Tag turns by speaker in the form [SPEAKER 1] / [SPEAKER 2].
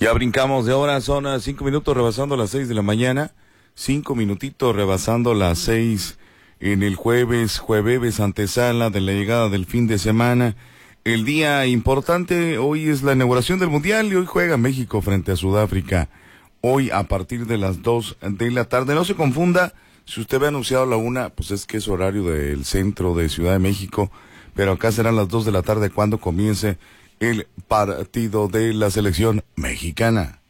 [SPEAKER 1] Ya brincamos de hora, son 5 minutos rebasando las 6 de la mañana, 5 minutitos rebasando las 6 en el jueves antesala de la llegada del fin de semana. El día importante, hoy es la inauguración del Mundial y hoy juega México frente a Sudáfrica. Hoy a partir de las 2 de la tarde, no se confunda, si usted ve anunciado la 1, pues es que es horario del centro de Ciudad de México, pero acá serán las 2 de la tarde cuando comience el partido de la selección mexicana.